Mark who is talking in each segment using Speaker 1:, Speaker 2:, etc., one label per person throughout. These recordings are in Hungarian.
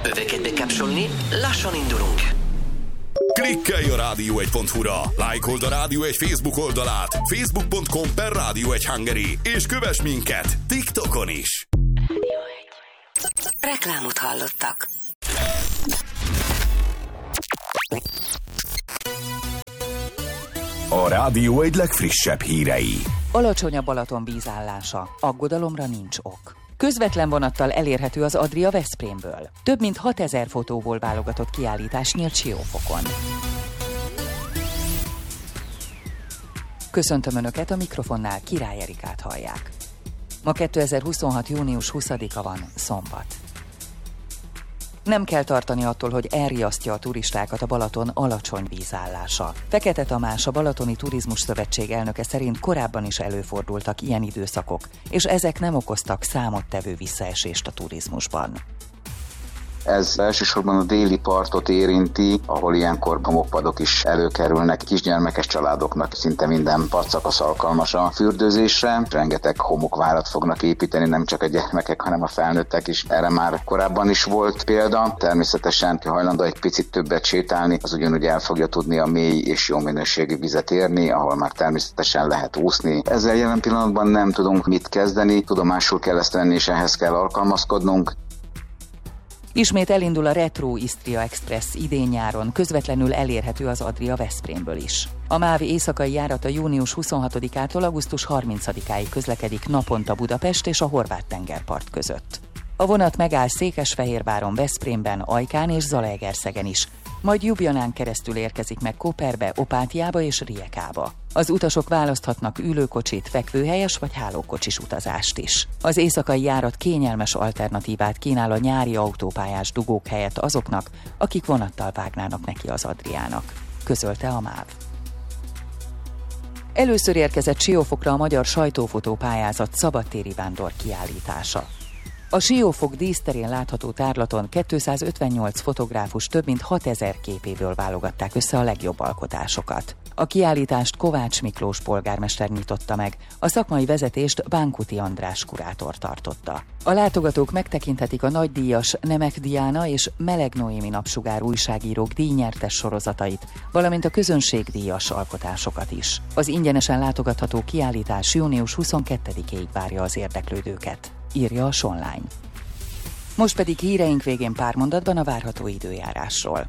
Speaker 1: Öveket bekapcsolni, lassan indulunk.
Speaker 2: Klikkelj a rádió1.hu-ra, lájkold a Rádió 1 Facebook oldalát, facebook.com/Rádió1 és kövess minket TikTokon is.
Speaker 3: Reklámot hallottak.
Speaker 2: A Rádió 1 legfrissebb hírei.
Speaker 4: Alacsony a Balaton vízállása, aggodalomra nincs ok. Közvetlen vonattal elérhető az Adria Veszprémből. Több mint 6000 fotóból válogatott kiállítás nyílt Siófokon. Köszöntöm Önöket, a mikrofonnál Király Erikát hallják. Ma 2026. június 20-a van, szombat. Nem kell tartani attól, hogy elriasztja a turistákat a Balaton alacsony vízállása. Fekete Tamás, a Balatoni Turizmus Szövetség elnöke szerint korábban is előfordultak ilyen időszakok, és ezek nem okoztak számottevő visszaesést a turizmusban.
Speaker 5: Ez elsősorban a déli partot érinti, ahol ilyenkor homokpadok is előkerülnek. Kisgyermekes családoknak szinte minden partszakasz alkalmas a fürdőzésre. Rengeteg homokvárat fognak építeni, nem csak a gyermekek, hanem a felnőttek is. Erre már korábban is volt példa. Természetesen, ha hajlandó egy picit többet sétálni, az ugyanúgy el fogja tudni a mély és jó minőségű vizet érni, ahol már természetesen lehet úszni. Ezzel jelen pillanatban nem tudunk mit kezdeni, tudomásul kell ezt venni, és ehhez kell alkalmazkodnunk.
Speaker 4: Ismét elindul a Retro Istria Express idén-nyáron, közvetlenül elérhető az Adria Veszprémből is. A MÁV éjszakai járata június 26-ától augusztus 30-áig közlekedik naponta Budapest és a Horvát-tengerpart között. A vonat megáll Székesfehérváron, Veszprémben, Ajkán és Zalaegerszegen is, majd Ljubljanán keresztül érkezik meg Koperbe, Opátiába és Rijekába. Az utasok választhatnak ülőkocsit, fekvőhelyes vagy hálókocsis utazást is. Az éjszakai járat kényelmes alternatívát kínál a nyári autópályás dugók helyett azoknak, akik vonattal vágnának neki az Adriának, közölte a MÁV. Először érkezett Siófokra a magyar sajtófotó pályázat szabadtéri vándor kiállítása. A Siófok díszterén látható tárlaton 258 fotográfus több mint 6000 képéből válogatták össze a legjobb alkotásokat. A kiállítást Kovács Miklós polgármester nyitotta meg, a szakmai vezetést Bánkuti András kurátor tartotta. A látogatók megtekinthetik a nagydíjas Nemek Diana és Meleg Noémi napsugár újságírók díjnyertes sorozatait, valamint a közönségdíjas alkotásokat is. Az ingyenesen látogatható kiállítás június 22-ig várja az érdeklődőket, írja a Sonline. Most pedig híreink végén pár mondatban a várható időjárásról.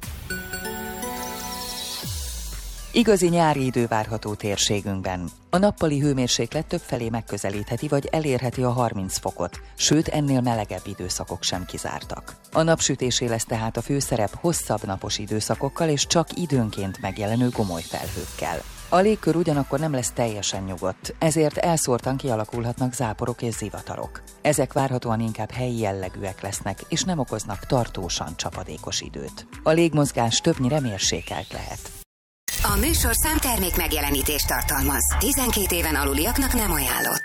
Speaker 4: Igazi nyári idő várható térségünkben. A nappali hőmérséklet többfelé megközelítheti vagy elérheti a 30 fokot, sőt ennél melegebb időszakok sem kizártak. A napsütésé lesz tehát a főszerep hosszabb napos időszakokkal és csak időnként megjelenő gomoly felhőkkel. A légkör ugyanakkor nem lesz teljesen nyugodt, ezért elszórtan kialakulhatnak záporok és zivatarok. Ezek várhatóan inkább helyi jellegűek lesznek, és nem okoznak tartósan csapadékos időt. A légmozgás többnyire mérsékelt lehet.
Speaker 3: A műsorszám termék megjelenítést tartalmaz. 12 éven aluliaknak nem ajánlott.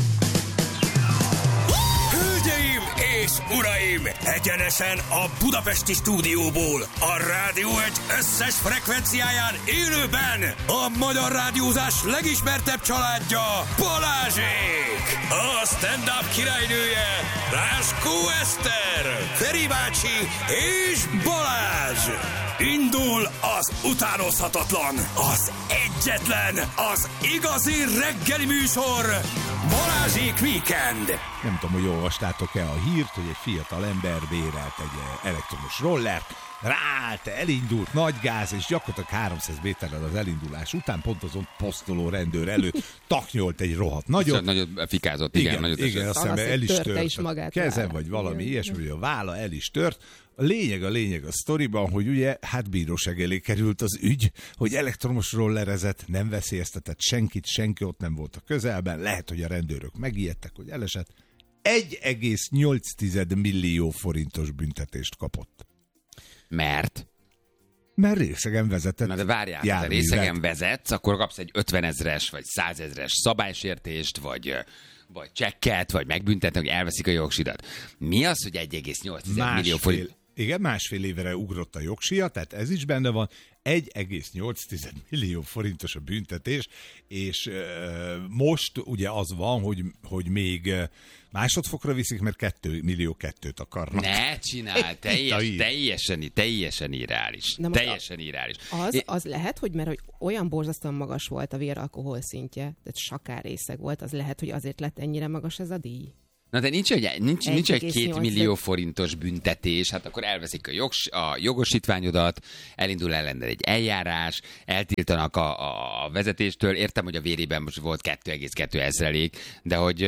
Speaker 6: Hölgyeim és uraim! Egyenesen a budapesti stúdióból, a Rádió 1 összes frekvenciáján élőben a magyar rádiózás legismertebb családja, Balázsék! A stand-up királynője, Ráskó Eszter, Feri bácsi és Balázs! Indul az utánozhatatlan, az egyetlen, az igazi reggeli műsor, Balázsék Weekend!
Speaker 7: Nem tudom, hogy olvastátok-e a hírt, hogy egy fiatal ember bérelt egy elektromos rollert, ráállt, elindult, nagy gáz, és gyakorlatilag 300 méterrel az elindulás után pont azon posztoló rendőr előtt taknyolt egy rohadt nagyot.
Speaker 8: Nagyot fikázott, igen.
Speaker 7: Igen, azt hiszem el is tört a keze, vagy valami ilyesmi, a válla el is tört. A lényeg a sztoriban, hogy ugye, hát bíróság elé került az ügy, hogy elektromos rollerezett, nem veszélyeztetett senkit, senki ott nem volt a közelben, lehet, hogy a rendőrök megijedtek, hogy elesett. 1,8 millió forintos büntetést kapott.
Speaker 8: Mert
Speaker 7: részegen vezetett.
Speaker 8: Na de várjál, ha részegen vezetsz, akkor kapsz egy 50 000-es vagy 100 000-es szabálysértést, vagy csekket, vagy megbüntetnek, hogy elveszik a jogsidat. Mi az, hogy 1,8 millió forint?
Speaker 7: Igen, másfél évre ugrott a jogsija, tehát ez is benne van. 1,8 millió forintos a büntetés, és most ugye az van, hogy még másodfokra viszik, mert 2,2 millió akarnak.
Speaker 8: Ne csinál, teljesen irreális. Teljesen irreális.
Speaker 9: Az lehet, hogy mert hogy olyan borzasztóan magas volt a véralkohol szintje, tehát sakárrészeg volt, az lehet, hogy azért lett ennyire magas ez a díj.
Speaker 8: Na de nincs egy 2 millió forintos büntetés, hát akkor elveszik a jogosítványodat, elindul ellened egy eljárás, eltiltanak a vezetéstől, értem, hogy a vérében most volt 2,2%, de hogy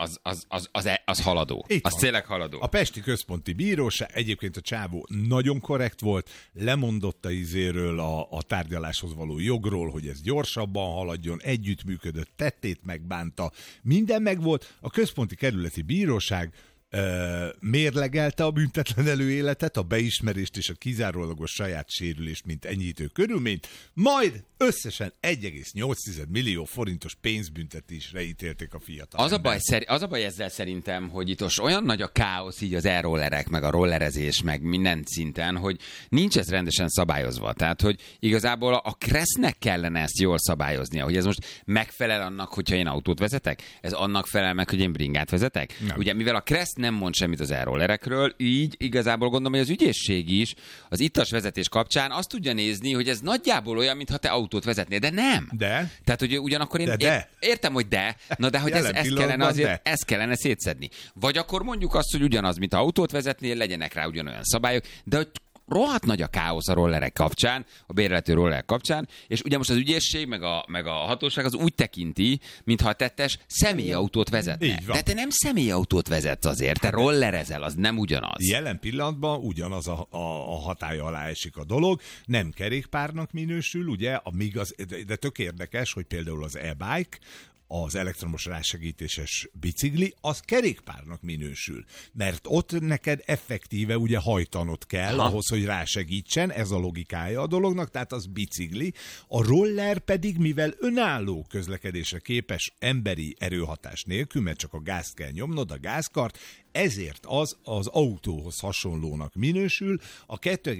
Speaker 8: az haladó. Az tényleg haladó.
Speaker 7: A Pesti Központi Bíróság, egyébként a csávó nagyon korrekt volt, lemondott a izéről, a tárgyaláshoz való jogról, hogy ez gyorsabban haladjon, együttműködött, tettét megbánta, minden megvolt. A Központi Kerületi Bíróság mérlegelte a büntetlen előéletet, a beismerést és a kizárólagos saját sérülést, mint enyhítő körülményt, majd összesen 1,8 millió forintos pénzbüntetésre ítélték a fiatal.
Speaker 8: Az a baj ezzel szerintem, hogy itt olyan nagy a káosz így az e-rollerek, meg a rollerezés, meg minden szinten, hogy nincs ez rendesen szabályozva. Tehát, hogy igazából a Kressznek kellene ezt jól szabályoznia, hogy ez most megfelel annak, hogyha én autót vezetek? Ez annak felel meg, hogy én bringát vezetek? Nem. Ugye, mivel a Kressz nem mond semmit az e-rollerekről, így igazából gondolom, hogy az ügyészség is az ittas vezetés kapcsán azt tudja nézni, hogy ez nagyjából olyan, mintha te autót vezetnél, de nem.
Speaker 7: De?
Speaker 8: Tehát, hogy ugyanakkor én értem, hogy na de hogy ezt kellene szétszedni. Vagy akkor mondjuk azt, hogy ugyanaz, mint autót vezetnél, legyenek rá ugyanolyan szabályok, de hogy rohadt nagy a káosz a rollerek kapcsán, a bérletű rollerek kapcsán, és ugye most az ügyészség, meg a hatóság az úgy tekinti, mintha a tettes személyautót vezetne. De te nem személyautót vezetsz azért, te rollerezel, az nem ugyanaz.
Speaker 7: Jelen pillanatban ugyanaz a hatálya alá esik a dolog, nem kerékpárnak minősül, ugye, de tök érdekes, hogy például az e-bike, az elektromos rásegítéses bicikli, az kerékpárnak minősül. Mert ott neked effektíve ugye hajtanod kell ahhoz, hogy rásegítsen, ez a logikája a dolognak, tehát az bicikli. A roller pedig, mivel önálló közlekedésre képes emberi erőhatás nélkül, mert csak a gázt kell nyomnod, a gázkart, ezért az autóhoz hasonlónak minősül. A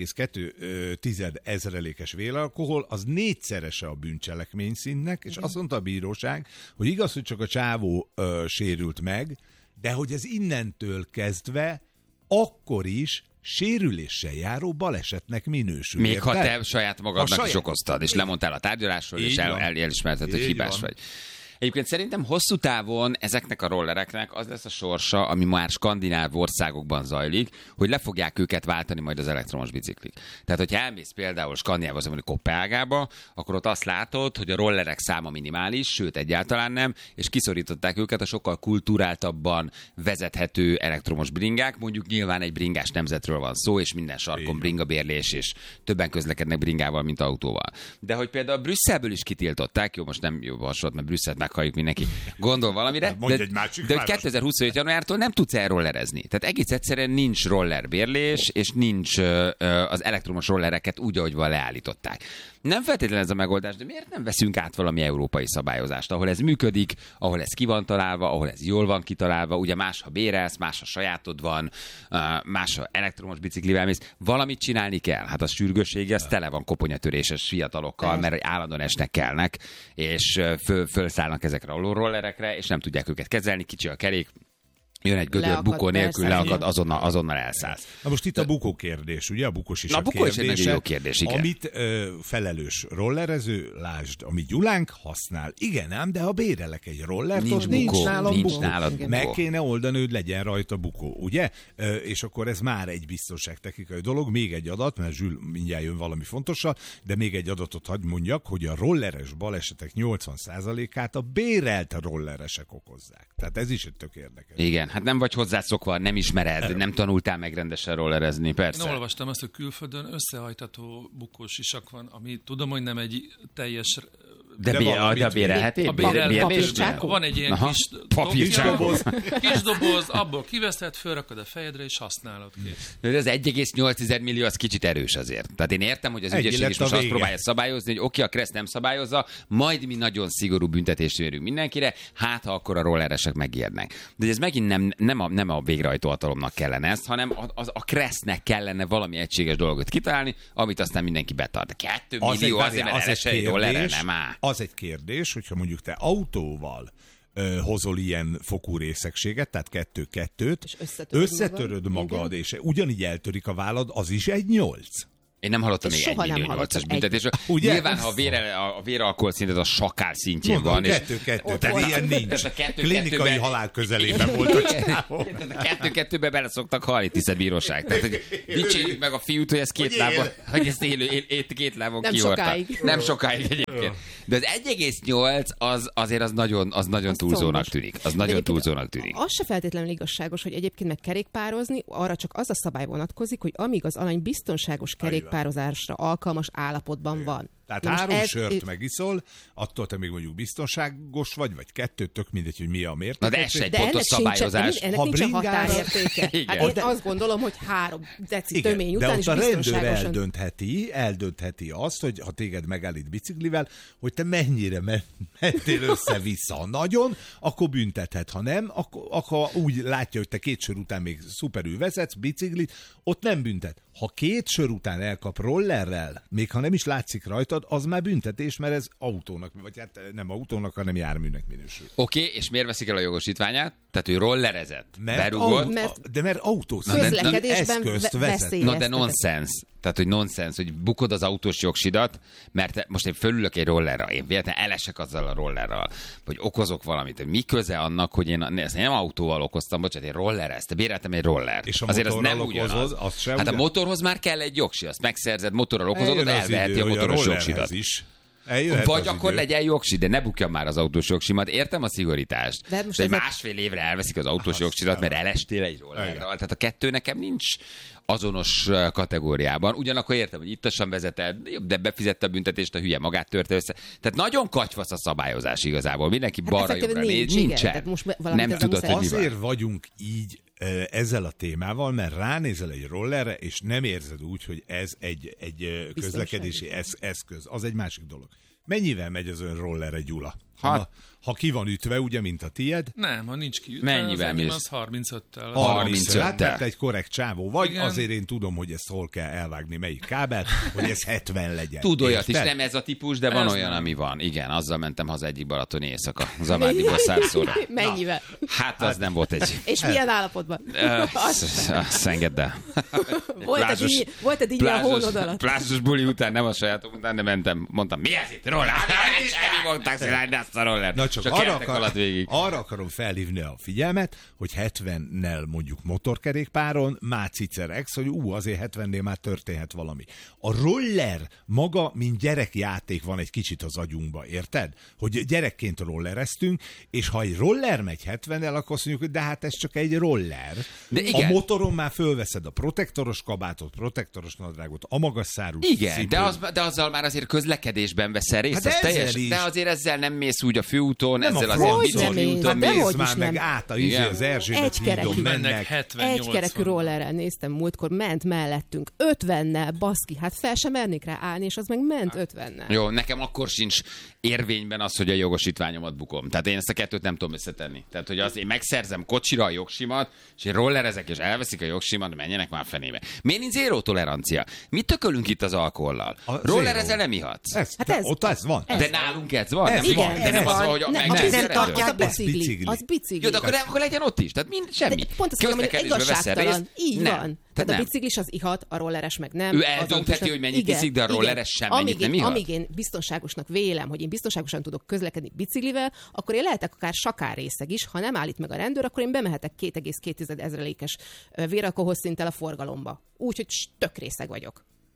Speaker 7: 2,2 ezrelékes véralkohol az 4-szerese a bűncselekmény szintnek, és azt mondta a bíróság, hogy igaz, hogy csak a csávó sérült meg, de hogy ez innentől kezdve akkor is sérüléssel járó balesetnek minősül.
Speaker 8: Még ha te saját magadnak is okoztad, és lemondtál a tárgyalásról, és elismerted, hogy hibás vagy. Egyébként szerintem hosszú távon ezeknek a rollereknek az lesz a sorsa, ami már skandináv országokban zajlik, hogy le fogják őket váltani majd az elektromos biciklik. Tehát, hogyha elmész például Skandinávba, az mondjuk Koppenhágába, akkor ott azt látod, hogy a rollerek száma minimális, sőt egyáltalán nem, és kiszorították őket a sokkal kulturáltabban vezethető elektromos bringák. Mondjuk nyilván egy bringás nemzetről van szó, és minden sarkon bringabérlés, és többen közlekednek bringával, mint autóval. De hogy például Brüsszelből is kitiltották, jó, most nem jó hasonló, mert Brüsszelt meghalljuk mindenki, gondol valamire, de hogy 2025. januártól nem tudsz elrollerezni. Tehát egész egyszerűen nincs rollerbérlés, és nincs az elektromos rollereket úgy, ahogy van leállították. Nem feltétlenül ez a megoldás, de miért nem veszünk át valami európai szabályozást, ahol ez működik, ahol ez ki van találva, ahol ez jól van kitalálva, ugye más, ha bérelsz, más, ha sajátod van, más, ha elektromos biciklivel mész, valamit csinálni kell. Hát a sürgőssége, az tele van koponyatöréses fiatalokkal, mert állandóan esnek kelnek, és fölszállnak ezekre a rollerekre, és nem tudják őket kezelni, kicsi a kerék, jön egy gödör, bukó nélkül leakad, azonnal elszállsz.
Speaker 7: Na most itt a bukó kérdés, ugye? A bukós is a
Speaker 8: bukó is egy nagyon jó kérdés, igen.
Speaker 7: Amit felelős rollerező, lásd, ami Gyulánk használ. Igen ám, de ha bérelek egy rollert, nincs nálam bukó. Meg kéne oldani, hogy legyen rajta bukó, ugye? És akkor ez már egy biztonságtechnikai dolog. Még egy adat, mert Zsül mindjárt jön valami fontosabb, de még egy adatot hadd mondjak, hogy a rolleres balesetek 80%-át a bérelt rolleresek okozzák. Tehát ez is egy tök érdekes.
Speaker 8: Igen. Hát nem vagy hozzászokva, nem ismered, nem tanultál meg rendesen rollerezni, persze.
Speaker 10: Én olvastam azt, hogy külföldön összehajtható bukós sisak van, ami tudom, hogy nem egy teljes
Speaker 8: De bérelheti?
Speaker 10: Van egy ilyen kis doboz, abból kiveszed, fölrakod a fejedre, és használod kész.
Speaker 8: De az 1,8 millió az kicsit erős azért. Tehát én értem, hogy az ügyesség is most azt próbálja szabályozni, hogy oké, a Kressz nem szabályozza, majd mi nagyon szigorú büntetést mérünk mindenkire, hát ha akkor a rolleresek megijednek. De ez megint nem a végrehajtó hatalomnak kellene ezt, hanem a Kressznek kellene valami egységes dolgot kitalálni, amit aztán mindenki betart. 2 millió azért, mert elesett rollerre nem áll.
Speaker 7: Az egy kérdés, hogyha mondjuk te autóval hozol ilyen fokú részegséget, tehát 2-2-t, összetöröd magad, és ugyanígy eltörik a vállad, az is egy 8.
Speaker 8: Én nem hallottam még 1 millió 8-as büntetésről. Nyilván, ha a véralkohol szinted a sakál szintjén van.
Speaker 7: 2-2, tehát ilyen nincs. Klinikai halál közelében volt a csávó.
Speaker 8: 2-2-be bele szoktak halni, tisztelt bíróság. Tehát, hogy dicsérjük meg a fiút, hogy ez két lábon kihordta. Nem sokáig egyébként. De az 1,8 azért az nagyon túlzónak tűnik. Az nagyon túlzónak tűnik.
Speaker 9: Az se feltétlenül igazságos, hogy egyébként meg kerékpározni, arra csak az a szabály vonatkozik, hogy amíg az alany biztonságos kerékpározásra alkalmas állapotban van.
Speaker 7: Tehát 3 sört megiszol, attól te még mondjuk biztonságos vagy 2, tök mindegy, hogy mi a mérték.
Speaker 8: Na de ez se egy pontos szabályozás.
Speaker 9: Ennek nincsen határértéke. Hát én azt gondolom, hogy 3 deci tömény után is biztonságosan.
Speaker 7: De ott a rendőr eldöntheti azt, hogy ha téged megállít biciklivel, hogy te mennyire mentél össze-vissza. Nagyon, akkor büntethet. Ha nem, akkor úgy látja, hogy te 2 sör után még szuperül vezetsz biciklit, ott nem büntet. Ha 2 sör után elkap rollerrel, még ha nem is látszik rajtad, az már büntetés, mert ez autónak, vagy hát nem autónak, hanem járműnek minősül.
Speaker 8: Oké, és miért veszik el a jogosítványát? Tehát ő rollerezett, berúgott.
Speaker 7: Mert autós
Speaker 9: eszközt vezet.
Speaker 8: Na de nonsens. Tehát, hogy nonsens, hogy bukod az autós jogsidat, mert most én fölülök egy rollerra, én véletlenül elesek azzal a rollerral, vagy okozok valamit. Mi köze annak, hogy én ezt nem autóval okoztam, bocsánat, én rollereztem, béreltem egy rollert.
Speaker 7: És azért az nem ugyanaz.
Speaker 8: Hát a motorhoz már kell egy jogsi, azt megszerzed, motorral okozod, elveheti a motoros jogsidat. Vagy akkor legyen jogsi, de ne bukja már az autós jogsimat. Értem a szigorítást. De másfél évre elveszik az autós jogsidat, mert elestél egy rollerral. Tehát a 2 nekem nincs azonos kategóriában. Ugyanakkor értem, hogy ittasan vezeted, de befizette a büntetést, a hülye magát törte össze. Tehát nagyon katyvasz a szabályozás igazából. Mindenki balra-jobbra néz, nincsen. Nem tudod, hogy mi van.
Speaker 7: Azért vagyunk így ezzel a témával, mert ránézel egy rollerre, és nem érzed úgy, hogy ez egy közlekedési eszköz. Az egy másik dolog. Mennyivel megy az ön rollerre, Gyula? Ha ki van ütve, ugye, mint a tied?
Speaker 10: Nem, ha nincs kiütve,
Speaker 8: mennyivel mész?
Speaker 10: Az 35-tel.
Speaker 8: 35-tel.
Speaker 7: Hát, mert egy korrekt csávó vagy, igen. Azért én tudom, hogy ezt hol kell elvágni, melyik kábel, hogy ez 70 legyen.
Speaker 8: Tud olyat is, nem ez a típus, de van olyan, ami van. Igen, azzal mentem haza egyik balatoni éjszaka. Zamárdiból Szárszóra.
Speaker 9: Mennyivel?
Speaker 8: Hát az nem volt egy...
Speaker 9: És milyen állapotban?
Speaker 8: Azt engedd el.
Speaker 9: Volt-e díj a hónod alatt?
Speaker 8: Plázsos buli után, nem a sajátom után, de mentem, mondtam, mi ez itt, roller? Semmi mondták, hogy ezt a roller.
Speaker 7: Na csak arra akarom felhívni a figyelmet, hogy 70-nel mondjuk motorkerékpáron, már cicerex, hogy azért 70-nél már történhet valami. A roller maga, mint gyerekjáték van egy kicsit az agyunkba, érted? Hogy gyerekként rollereztünk, és ha egy roller megy 70-nel, akkor azt mondjuk, hogy de hát ez csak egy roller. De igen. A motoron már fölveszed a protektoros kabátot, protektoros nadrágot, a magas szárú
Speaker 8: igen, de azzal már azért közlekedésben veszel részt, hát de azért ezzel nem mész úgy a főúton,
Speaker 7: nem
Speaker 8: ezzel
Speaker 7: azért
Speaker 9: úton
Speaker 7: mész már meg át az Erzsébet hídon mennek.
Speaker 9: Egykerekű rollerrel néztem múltkor, ment mellettünk 50-nel, baszki, hát fel sem mernék rá állni, és az meg ment 50-nel.
Speaker 8: Jó, nekem akkor sincs érvényben az, hogy a jogosítványomat bukom. Tehát én ezt a kettőt nem tudom összetenni. Tehát, hogy az, én megszerzem kocsira a jogsimat, és én rollerezek, és elveszik a jogsimat, menjenek már fenébe. Miért nincs zéró tolerancia? Mit tökölünk itt az alkohollal? Rollerezel nem ihatsz.
Speaker 7: Ott ez van.
Speaker 8: De nálunk ez van.
Speaker 9: Igen,
Speaker 8: de nem az, hogy
Speaker 9: az bicikli. Az bicikli.
Speaker 8: Jó, de akkor legyen ott is. Tehát semmi.
Speaker 9: Pont azt mondom, hogy igazságtalan. Így van. Tehát a biciklis az ihat, a rolleres meg nem.
Speaker 8: Ő eldöntheti, hogy mennyit iszik, de a rolleres semmennyit nem ihat.
Speaker 9: Amíg én biztonságosnak vélem, hogy én biztonságosan tudok közlekedni biciklivel, akkor én lehetek akár sakárrészeg is. Ha nem állít meg a rendőr, akkor én bemehetek 2,2 ezrelékes véralkoholszinttel a forgalomba. Úgyhogy tök részeg vagyok.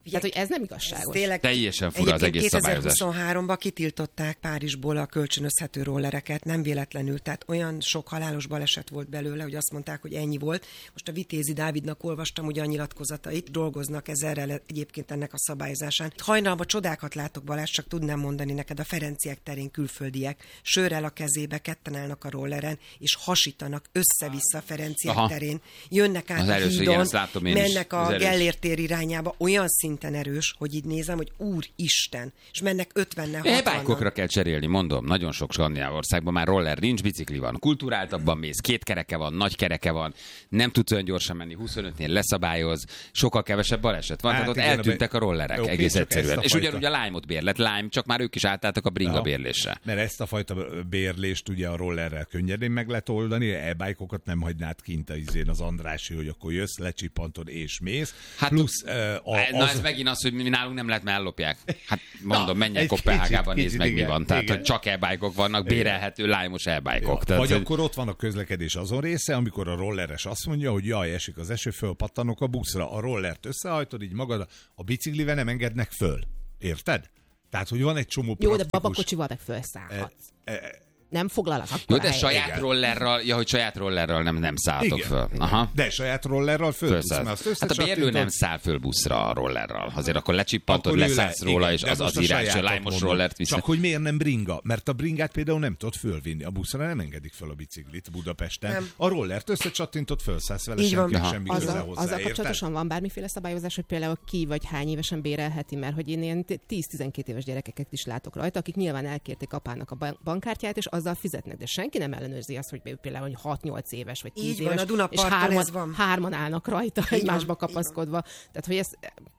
Speaker 9: Tehát, hogy ez nem igazságos.
Speaker 8: Tényleg, teljesen fura az egész szabályozás.
Speaker 11: 2023-ban kitiltották Párizsból a kölcsönözhető rollereket, nem véletlenül. Tehát olyan sok halálos baleset volt belőle, hogy azt mondták, hogy ennyi volt. Most a Vitézi Dávidnak olvastam ugye a nyilatkozatait, dolgoznak ezerrel egyébként ennek a szabályozásán. Hajnalban csodákat látok, Balázs, csak tudnám mondani neked, a Ferenciek terén külföldiek sörrel a kezébe, ketten állnak a rolleren, és hasítanak össze-vissza a Ferenciek terén. Jönnek át a hídon, mennek a Gellért tér irányába, olyan szinten erős, hogy így nézem, hogy úristen, és mennek 50-nel, 60-nal.
Speaker 8: E-bike-okra kell cserélni, mondom, nagyon sok skandináv országban már roller nincs, bicikli van, kulturáltabban mész, 2 kereke van, nagy kereke van, nem tudsz olyan gyorsan menni, 25-nél leszabályoz, sokkal kevesebb baleset van, tehát ott eltűntek a rollerek, jó, egész egyszerűen. És ugyanúgy a Lime-ot bérlet, Lime, csak már ők is átálltak a bringa bérlésre.
Speaker 7: Mert ezt a fajta bérlést ugye a rollerrel könnyedén meg lehet oldani, e-bike-okat nem hagynád kint az Andrássy, hogy akkor jössz, lecsippantod és mész.
Speaker 8: Hát plusz ez megint az, hogy mi nálunk nem lehet, mert ellopják. Hát mondom, menjen Koppenhágában, nézd meg, mi van. Tehát, hogy csak e-bike-ok vannak, bérelhető Lime-os e-bike-ok.
Speaker 7: Vagy akkor ott van a közlekedés azon része, amikor a rolleres azt mondja, hogy jaj, esik az eső, fölpattanok a buszra, a rollert összehajtod, így magad a biciklivel nem engednek föl. Érted? Tehát, hogy van egy csomó praktikus...
Speaker 9: Jó, de babakocsival meg felszállhatsz. Nem foglalak akkor
Speaker 8: jó, de saját rollerral, hogy saját rollerral nem szálltok föl. Aha.
Speaker 7: De saját rollerral fölszállsz.
Speaker 8: Hát a bérlő nem száll föl buszra a rollerral. Azért akkor lecsippantod, leszállsz róla, és az írás, a Lime-os rollert viszont.
Speaker 7: Csak hogy miért nem bringa? Mert a bringát például nem tudod fölvinni. A buszra nem engedik föl a biciklit Budapesten. Nem. A rollert összecsattintott, fölszállsz vele, senki semmi köze hozzá.
Speaker 9: Azzal kapcsolatosan van bármiféle szabályozás, hogy például ki vagy hány évesen bérelheti, mert hogy én ilyen 10-12 éves gyerekeket is látok rajta, akik nyilván elkérték apának a bankkártyát, és azzal fizetnek, de senki nem ellenőrzi azt, hogy például 6-8 éves vagy 10 éves, és hárman állnak rajta egymásba kapaszkodva. Tehát, hogy ez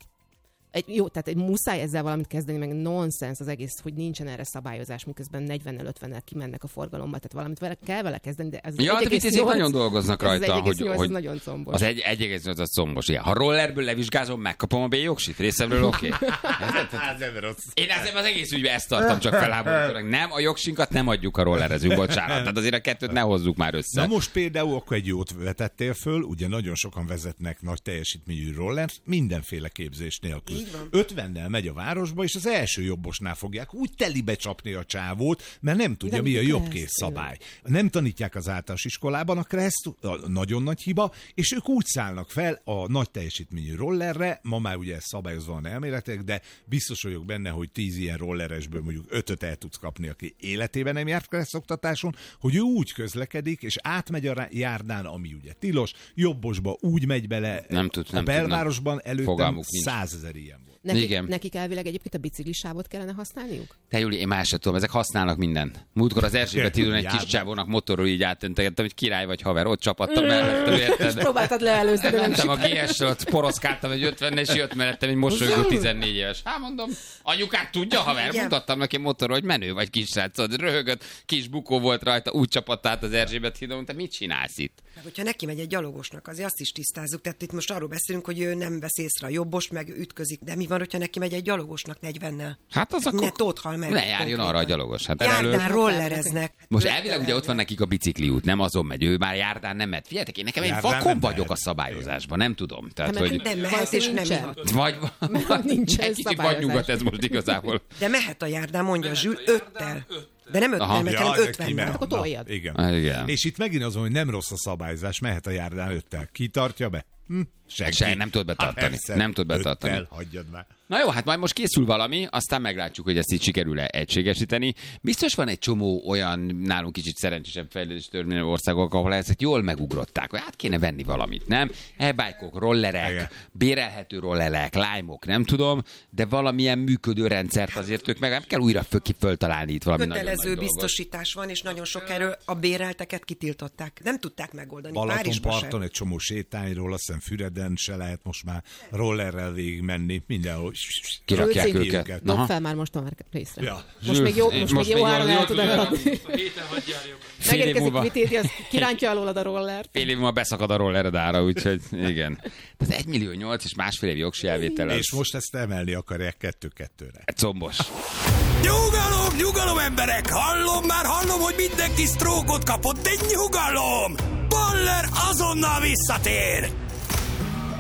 Speaker 9: jó, tehát muszáj ezzel valamit kezdeni, meg nonsens az egész, hogy nincsen erre szabályozás, miközben 40-nel, 50-nel kimennek a forgalomba, tehát valamit kell vele kezdeni, de ez
Speaker 8: ja, de Vitézik nagyon dolgoznak rajta,
Speaker 9: hogy nagyon combos.
Speaker 8: Az 1,8 az combos. Igen. Ha rollerből levizsgázom, megkapom a B-jogsit, részemről oké. Én ezzel az egész ügyben ezt tartom, csak felháborítólag. Nem, a jogsinkat nem adjuk a rollerezünk, bocsánat. Tehát azért a kettőt ne hozzuk már össze.
Speaker 7: Na most például akkor egy jót vetettél föl, ugye nagyon sokan vezetnek nagy teljesítményű rollert, mindenféle képzés nélkül. 50-nel megy a városba, és az első jobbosnál fogják úgy telibe csapni a csávót, mert nem tudja, mi a jobbkész szabály. Nem tanítják az általános iskolában a kreszt, a nagyon nagy hiba, és ők úgy szállnak fel a nagy teljesítményű rollerre, ma már ugye ez szabályozva van elméletek, de biztos vagyok benne, hogy 10 ilyen rolleresből mondjuk 5-öt el tudsz kapni, aki életében nem járt kresszoktatáson, hogy ő úgy közlekedik, és átmegy a járdán, ami ugye tilos, jobbosba úgy megy bele, a belvárosban előttem 100 000 ilyen volt.
Speaker 9: Nekik elvileg egyébként a biciklisávot kellene használniuk?
Speaker 8: Te Júli, én más sem tudom, ezek használnak mindent. Múltkor az Erzsébet hídon egy kis csávónak motorról így átöntegettem, hogy király vagy haver, ott csapattam mellettem, érted?
Speaker 9: És próbáltad leelőzni, de nem
Speaker 8: mentem a GS-ről, poroszkáltam egy 50 és jött mellettem egy mosolygó 14 éves. Hát mondom, anyukát tudja, haver? Mutattam neki motorról, hogy menő vagy kisrác, röhögött, kis bukó volt rajta, úgy csapadt át az Erzsébet hídon, te mit csinálsz itt?
Speaker 11: Meg hogyha neki megy egy gyalogosnak, azért azt is tisztázzuk, tehát itt most arról beszélünk, hogy ő nem vesz észre a jobbost, meg ütközik, de mi van, hogyha neki megy egy gyalogosnak 40-nel?
Speaker 8: Hát az akkor
Speaker 11: tóthal meg.
Speaker 8: Ne járjon arra a gyalogos. Hát
Speaker 11: járdán rollereznek.
Speaker 8: Most elvileg ugye ott van nekik a bicikliút, nem azon megy, ő már járdán nem megy. Figyeljetek, én nekem egy vakon vagyok a szabályozásban, nem tudom. Tehát, hogy
Speaker 11: nem mehet és nem ihat.
Speaker 8: Vagy egy kicsit vagy nyugat ez most igazából.
Speaker 11: De mehet a járdán, mondja Zsül, 5-tel. De nem 5-tel, mert nem 50-nel.
Speaker 9: Akkor toljad.
Speaker 7: Igen. És itt megint azon, hogy nem rossz a szabályzás, mehet a járdán 5-tel. Ki tartja be?
Speaker 8: Senki. Nem tudod betartani. Nem tudod betartani.
Speaker 7: Hagyjad már.
Speaker 8: Na jó, hát majd most készül valami, aztán meglátjuk, hogy ezt így sikerül-e egységesíteni. Biztos van egy csomó olyan nálunk kicsit szerencsésebb fejlődés történő országok, ahol ezek jól megugrották, hogy hát kéne venni valamit, nem? E-bike-ok, rollerek, igen. Bérelhető rollerek, Lime-ok, nem tudom, de valamilyen működő rendszert azért ők meg nem kell újra föltalálni itt valami nagyon nagy
Speaker 11: kötelező biztosítás van, és nagyon sok erről a bérelteket kitiltották. Nem tudták megoldani.
Speaker 7: Balatonparton egy csomó sétányról, azt hiszem Füreden se lehet most már rollerrel végig menni, mindenhol.
Speaker 8: Kirakják őket.
Speaker 9: Dob fel már most a részre. Ja. Most még jó áron el tud eladni. Megérkezik Vitézi, az kirántja alólad a rollert.
Speaker 8: Fél év múlva beszakad a rollered ára, úgyhogy igen. Tehát 1,8 millió és másfél év jogsi elvétel.
Speaker 7: És most ezt emelni akarják 2-2-re.
Speaker 8: Combos.
Speaker 6: Nyugalom emberek! Hallom, hogy mindenki sztrókot kapott, de nyugalom! Baller azonnal visszatér!